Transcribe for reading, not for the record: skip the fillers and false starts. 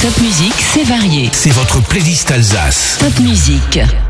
Top Music, c'est varié. C'est votre playlist Alsace. Top Music.